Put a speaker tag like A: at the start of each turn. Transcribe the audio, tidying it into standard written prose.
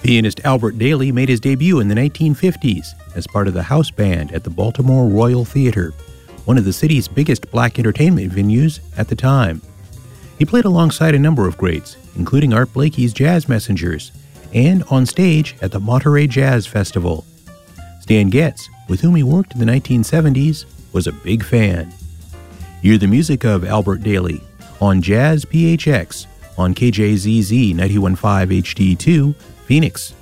A: Pianist Albert Daly made his debut in the 1950s as part of the house band at the Baltimore Royal Theater, one of the city's biggest black entertainment venues at the time. He played alongside a number of greats, including Art Blakey's Jazz Messengers, and on stage at the Monterey Jazz Festival. Stan Getz, with whom he worked in the 1970s, was a big fan. Hear the music of Albert Daly on Jazz PHX on KJZZ 91.5 HD2, Phoenix.